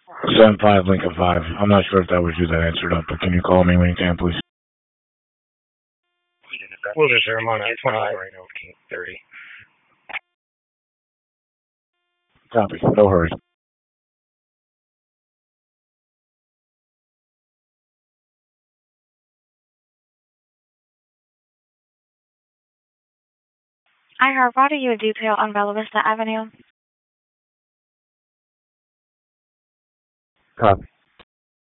7-5 Lincoln 5. I'm not sure if that was you that answered up, but can you call me when you can, please? We'll just I'm on at 25 right now, King 30. Copy. No hurry. I have brought you a detail on Bella Vista Avenue. Copy.